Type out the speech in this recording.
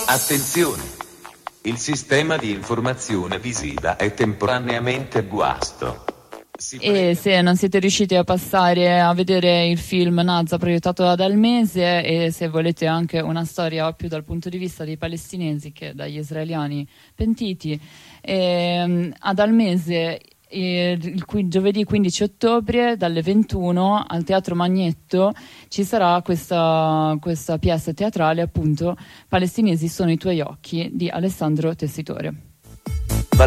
Attenzione! Il sistema di informazione visiva è temporaneamente a guasto. E se non siete riusciti a passare a vedere il film Nazza proiettato da Dalmese, e se volete anche una storia più dal punto di vista dei palestinesi che dagli israeliani pentiti, a Dalmese giovedì 15 ottobre dalle 21 al Teatro Magnetto ci sarà questa pièce teatrale, appunto, Palestinesi sono i tuoi occhi, di Alessandro Tessitore.